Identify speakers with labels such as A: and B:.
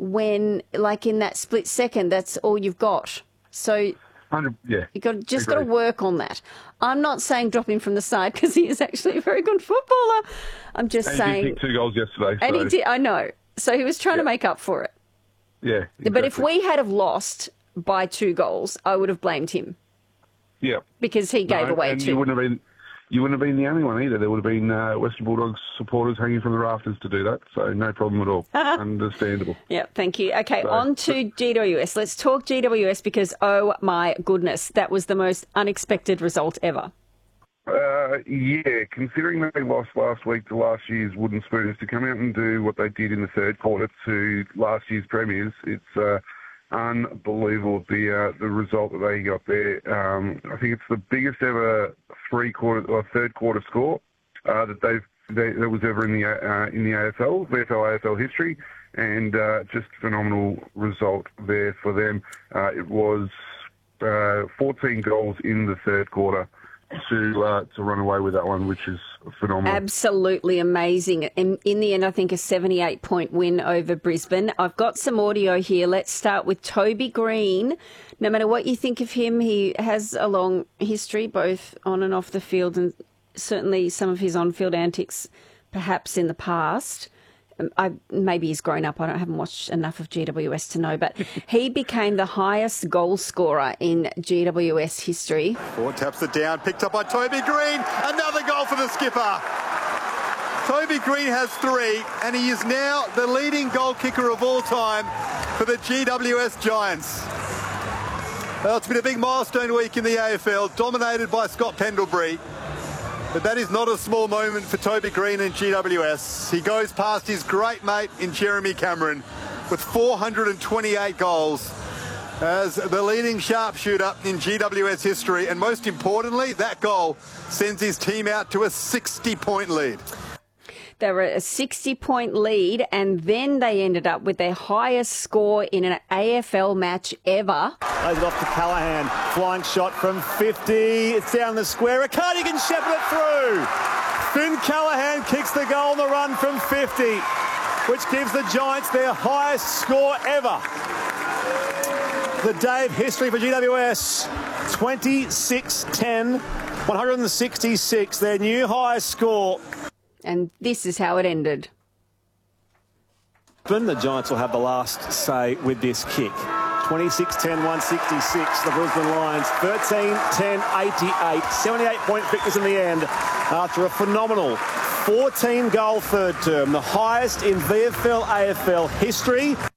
A: when, like in that split second, that's all you've got. So
B: yeah,
A: you've got to work on that. I'm not saying drop him from the side because he is actually a very good footballer. I'm just saying.
B: He did kick 2 goals yesterday.
A: And he did, I know. So he was trying to make up for it.
B: Yeah. Exactly.
A: But if we had have lost by 2 goals, I would have blamed him.
B: Yeah.
A: Because he gave away
B: and
A: 2.
B: You wouldn't have been the only one either. There would have been Western Bulldogs supporters hanging from the rafters to do that. So no problem at all. Understandable.
A: Yeah, thank you. Okay, on to GWS. Let's talk GWS because, oh my goodness, that was the most unexpected result ever.
B: Yeah, considering they lost last week to last year's Wooden Spooners, to come out and do what they did in the third quarter to last year's premiers, it's unbelievable the result that they got there. I think it's the biggest ever third quarter score that was ever in the AFL, VFL AFL history, and just phenomenal result there for them. It was 14 goals in the third quarter to run away with that one, which is phenomenal.
A: Absolutely amazing. In the end, I think a 78-point win over Brisbane. I've got some audio here. Let's start with Toby Green. No matter what you think of him, he has a long history, both on and off the field, and certainly some of his on-field antics, perhaps in the past. Maybe he's grown up. I haven't watched enough of GWS to know, but he became the highest goal scorer in GWS history.
C: Ford taps it down, picked up by Toby Green. Another goal for the skipper. Toby Green has 3, and he is now the leading goal kicker of all time for the GWS Giants. Well, it's been a big milestone week in the AFL, dominated by Scott Pendlebury. But that is not a small moment for Toby Green and GWS. He goes past his great mate in Jeremy Cameron with 428 goals as the leading sharpshooter in GWS history. And most importantly, that goal sends his team out to a 60-point lead.
A: They were a 60-point lead, and then they ended up with their highest score in an AFL match ever.
C: Lays it off to Callahan. Flying shot from 50. It's down the square. Riccardi can shepherd it through. Finn Callahan kicks the goal on the run from 50, which gives the Giants their highest score ever. The day of history for GWS. 26-10, 166, their new highest score.
A: And this is how it ended.
C: The Giants will have the last say with this kick. 26-10, 166, the Brisbane Lions. 13-10, 88. 78-point victors in the end after a phenomenal 14-goal third term, the highest in VFL AFL history.